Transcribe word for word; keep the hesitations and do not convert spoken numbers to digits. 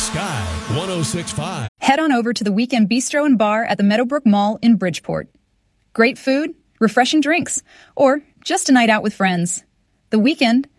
Sky one oh six point five. Head on over to the Weekend Bistro and Bar at the Meadowbrook Mall in Bridgeport. Great food, refreshing drinks, or just a night out with friends. The Weekend